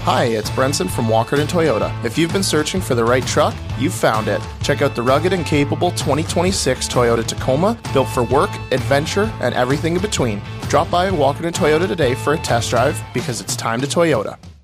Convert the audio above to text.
Hi, it's Brenson from Walkerton Toyota. If you've been searching for the right truck, you've found it. Check out the rugged and capable 2026 Toyota Tacoma, built for work, adventure, and everything in between. Drop by Walkerton Toyota today for a test drive because it's time to Toyota.